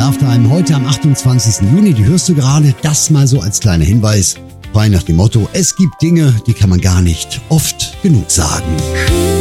Lifetime, heute am 28. Juni, die hörst du gerade, das mal so als kleiner Hinweis. Frei nach dem Motto, es gibt Dinge, die kann man gar nicht oft genug sagen.